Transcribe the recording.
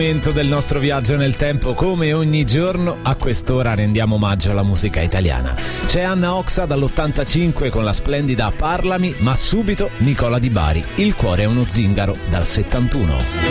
Del nostro viaggio nel tempo, come ogni giorno a quest'ora rendiamo omaggio alla musica italiana. C'è Anna Oxa dall'85 con la splendida Parlami, ma subito Nicola Di Bari, Il cuore è uno zingaro, dal 71.